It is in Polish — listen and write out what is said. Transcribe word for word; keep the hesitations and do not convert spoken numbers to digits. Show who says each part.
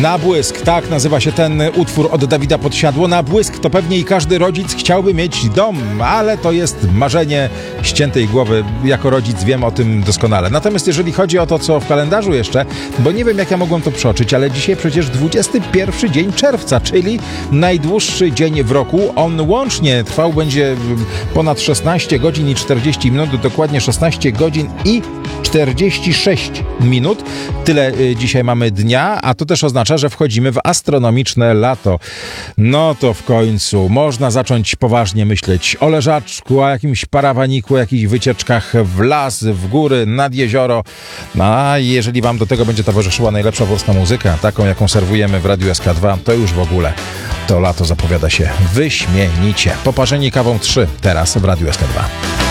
Speaker 1: Na błysk, tak nazywa się ten utwór od Dawida Podsiadło. Na błysk to pewnie i każdy rodzic chciałby mieć dom, ale to jest marzenie ściętej głowy. Jako rodzic wiem o tym doskonale. Natomiast jeżeli chodzi o to, co w kalendarzu jeszcze, bo nie wiem, jak ja mogłem to przeoczyć, ale dzisiaj przecież dwudziesty pierwszy dzień czerwca, czyli najdłuższy dzień w roku. On łącznie trwał będzie ponad szesnaście godzin i czterdzieści minut, dokładnie szesnaście godzin i czterdzieści sześć minut. Tyle dzisiaj mamy dnia, a to też oznacza, że wchodzimy w astronomiczne lato. No to w końcu można zacząć poważnie myśleć o leżaczku, o jakimś parawaniku, o jakichś wycieczkach w las, w góry, nad jezioro. No, a jeżeli wam do tego będzie towarzyszyła najlepsza polska muzyka, taką jaką serwujemy w Radiu S K dwa, to już w ogóle to lato zapowiada się wyśmienicie. Poparzeni kawą trzy teraz w Radiu S K dwa.